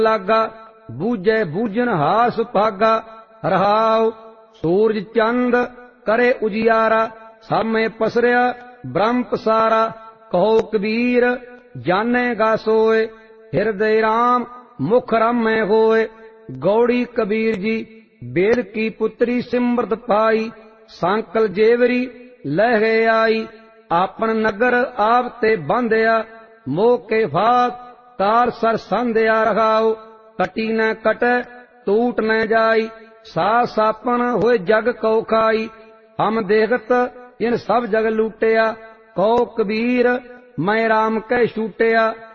लागा, बूझे बूझन हास भागा। रहाओ सूरज चंद करे उजियारा, सब में पसरिया ब्रह्म पसारा। कहो कबीर जानेगा सोए, हृदय राम मुख रम में होए। गौड़ी कबीर जी बेद की पुत्री सिमरत पाई, सांकल जेवरी लह गए आई। आपन नगर आप ते बांधिया, मोह के फात तार सर संध्या। रखाओ कटी न कटे टूट न जाई, सास आपन होए जग कौ खाई। हम देखत इन सब जग लूटिया, कहो कबीर मैं राम कै छूटिया।